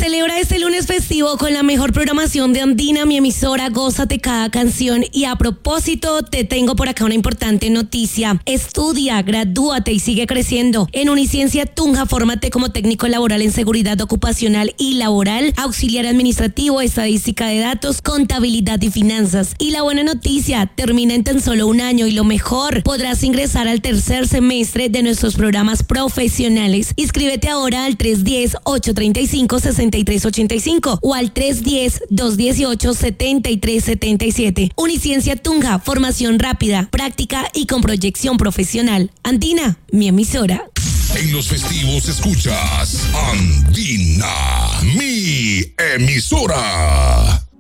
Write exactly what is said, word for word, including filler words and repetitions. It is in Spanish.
Celebra este lunes festivo con la mejor programación de Andina, mi emisora. Gózate cada canción. Y a propósito, te tengo por acá una importante noticia. Estudia, gradúate y sigue creciendo. En Uniciencia Tunja, fórmate como técnico laboral en seguridad ocupacional y laboral, auxiliar administrativo, estadística de datos, contabilidad y finanzas. Y la buena noticia, termina en tan solo un año y lo mejor, podrás ingresar al tercer semestre de nuestros programas profesionales. Inscríbete ahora al tres uno cero, ocho tres cinco, seis tres ocho cinco o al tres uno cero, dos uno ocho, siete tres siete siete. Uniciencia Tunja, formación rápida, práctica y con proyección profesional. Andina, mi emisora. En los festivos escuchas Andina, mi emisora.